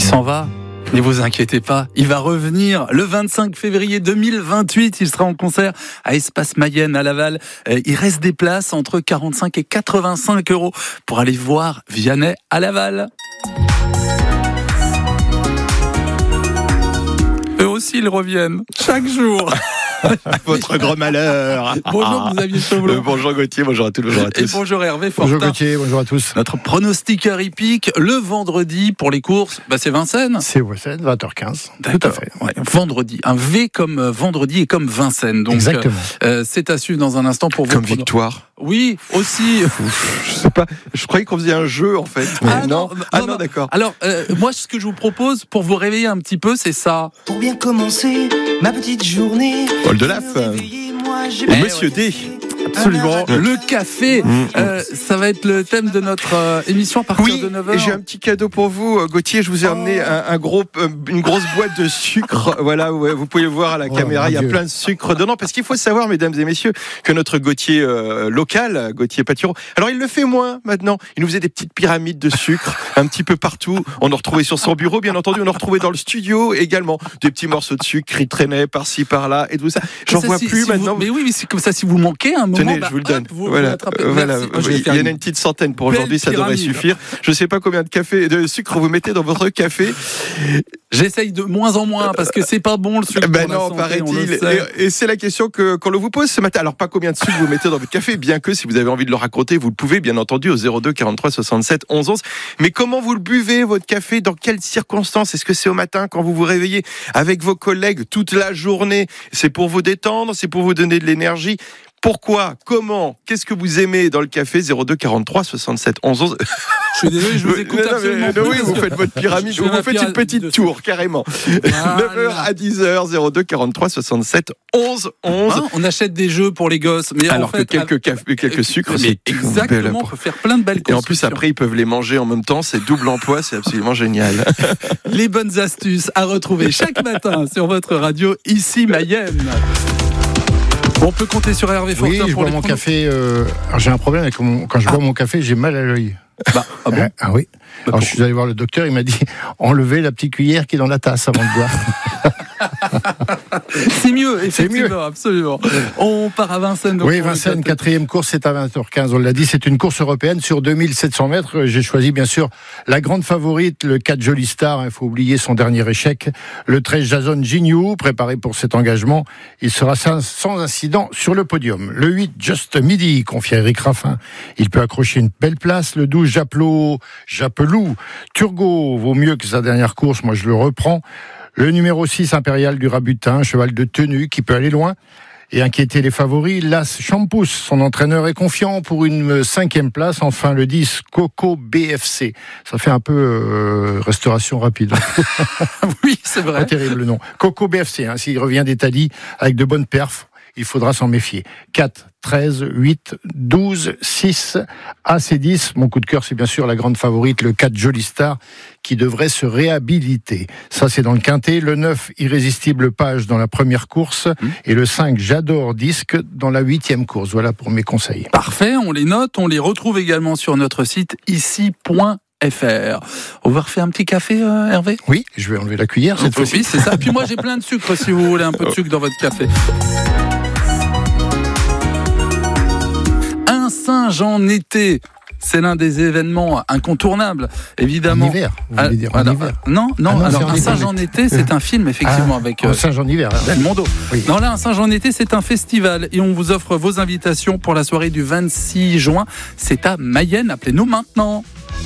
s'en va. Ne vous inquiétez pas, il va revenir le 25 février 2028. Il sera en concert à Espace Mayenne à Laval. Il reste des places entre 45 et 85 € pour aller voir Vianney à Laval. Eux aussi, ils reviennent chaque jour. Votre grand malheur. Bonjour Xavier Chauvelot. Bonjour Gauthier, bonjour à tous. Et bonjour Hervé Fortin. Bonjour Gauthier, bonjour à tous. Notre pronostiqueur hippique le vendredi pour les courses, c'est Vincennes. C'est Vincennes, 20h15. D'accord. Tout à fait. Ouais, vendredi, un V comme vendredi et comme Vincennes. Donc, exactement. C'est à suivre dans un instant pour vous. Comme victoire. Oui, aussi. Je sais pas. Je croyais qu'on faisait un jeu en fait. Mais non, d'accord. Alors, moi, ce que je vous propose pour vous réveiller un petit peu, c'est ça. Pour bien commencer ma petite journée. Paul Delaf. Monsieur D. Absolument. Le café, ça va être le thème de notre émission à partir de 9h. Et j'ai un petit cadeau pour vous, Gauthier. Je vous ai emmené une grosse boîte de sucre. Voilà, vous pouvez le voir à la caméra. Il y a plein de sucre dedans. Parce qu'il faut savoir, mesdames et messieurs, que notre Gauthier local, Gauthier Paturo, alors il le fait moins maintenant. Il nous faisait des petites pyramides de sucre un petit peu partout. On en retrouvait sur son bureau, bien entendu. On en retrouvait dans le studio également. Des petits morceaux de sucre qui traînaient par-ci, par-là et tout ça. J'en vois plus maintenant. Mais oui, mais c'est comme ça. Si vous manquez un moment. Tenez, je vous le donne. Voilà. Il y en a une petite centaine pour aujourd'hui, ça devrait suffire. Je ne sais pas combien de sucre vous mettez dans votre café. J'essaye de moins en moins parce que c'est pas bon le sucre. Ben non, paraît-il. Et c'est la question qu'on vous pose ce matin. Alors pas combien de sucre vous mettez dans votre café, bien que si vous avez envie de le raconter, vous le pouvez, bien entendu, au 02 43 67 11 11. Mais comment vous le buvez, votre café? Dans quelles circonstances? Est-ce que c'est au matin quand vous vous réveillez avec vos collègues toute la journée? C'est pour vous détendre, c'est pour vous donner de l'énergie? Pourquoi? Comment? Qu'est-ce que vous aimez dans le café? 02 43 67 11 11. Je suis désolé, je vous écoute absolument plus. Oui, vous faites votre pyramide, vous faites une petite tour, carrément. 9h à 10h, 02 43 67 11 11. On achète des jeux pour les gosses. Mais alors en fait, que quelques sucres, c'est exactement, on peut faire plein de belles constructions. Et en plus, après, ils peuvent les manger en même temps. C'est double emploi, c'est absolument génial. Les bonnes astuces à retrouver chaque matin sur votre radio, ici Mayenne. On peut compter sur Hervé Fortin pour je bois mon café. Alors j'ai un problème avec quand je bois mon café, j'ai mal à l'œil. Ah bon? Ah oui. Alors je suis allé voir le docteur, il m'a dit enlevez la petite cuillère qui est dans la tasse avant de boire. C'est mieux, effectivement, absolument. On part à Vincennes. Oui, Vincennes, 4e course, c'est à 20h15. On l'a dit, c'est une course européenne sur 2700 mètres. J'ai choisi, bien sûr, la grande favorite, le 4 Jolly Star. Il faut oublier son dernier échec. Le 13 Jason Gignoux, préparé pour cet engagement. Il sera sans incident sur le podium. Le 8 Just Midi, confié à Eric Raffin. Il peut accrocher une belle place. Le 12 Japelou. Turgot vaut mieux que sa dernière course. Moi, je le reprends. Le numéro 6, Impérial du Rabutin, cheval de tenue qui peut aller loin et inquiéter les favoris. L'As Champous, son entraîneur est confiant pour une 5e place. Enfin, le 10, Coco BFC. Ça fait un peu restauration rapide. Oui, c'est vrai. Pas terrible le nom. Coco BFC, s'il revient d'Italie avec de bonnes perfs, il faudra s'en méfier. 4, 13, 8, 12, 6, As et 10. Mon coup de cœur, c'est bien sûr la grande favorite, le 4 Jolly Star, qui devrait se réhabiliter. Ça, c'est dans le quintet. Le 9, Irrésistible Page dans la première course. Et le 5, J'adore Disque dans la 8e course. Voilà pour mes conseils. Parfait, on les note. On les retrouve également sur notre site ici.fr. On va refaire un petit café, Hervé? Oui, je vais enlever la cuillère cette fois-ci. C'est ça. Puis moi, j'ai plein de sucre si vous voulez un peu de sucre dans votre café. Saint-Jean-Été, c'est l'un des événements incontournables, évidemment. En hiver, vous voulez dire en hiver? Non, alors un Saint-Jean-Été, c'est un film, effectivement, avec Saint-Jean-Hiver. Belmondo. Oui. Non, là, un Saint-Jean-Été, c'est un festival, et on vous offre vos invitations pour la soirée du 26 juin. C'est à Mayenne, appelez-nous maintenant.